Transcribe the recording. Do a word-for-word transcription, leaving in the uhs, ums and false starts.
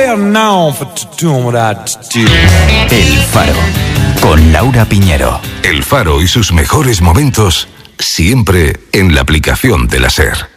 are known for doing what I do. El Faro, con Laura Piñero. El Faro y sus mejores momentos, siempre en la aplicación de la SER.